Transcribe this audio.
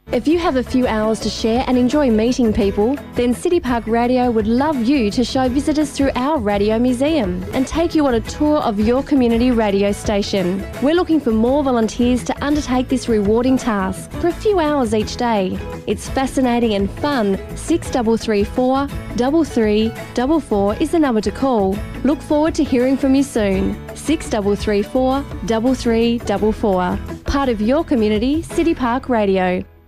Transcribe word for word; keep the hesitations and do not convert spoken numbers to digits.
If you have a few hours to share and enjoy meeting people, then City Park Radio would love you to show visitors through our radio museum and take you on a tour of your community radio station. We're looking for more volunteers to undertake this rewarding task for a few hours each day. It's fascinating and fun. six three three four, three three four four is the number to call. Look forward to hearing from you soon. six three three four, three three four four. Part of your community, City Park Radio.